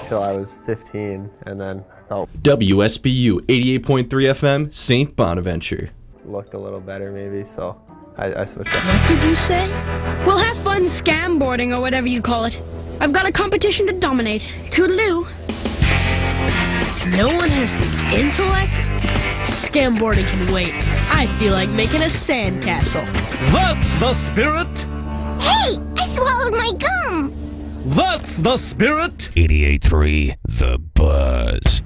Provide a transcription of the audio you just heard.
till I was 15, and then felt WSBU 88.3 FM, St. Bonaventure. looked a little better maybe, so I switched up. What did you say? We'll have fun scamboarding or whatever you call it. I've got a competition to dominate. Toodaloo. No one has the intellect? Scamboarding can wait. I feel like making a sandcastle. That's the spirit! Hey, I swallowed my gum! That's the spirit! 88.3 The Buzz.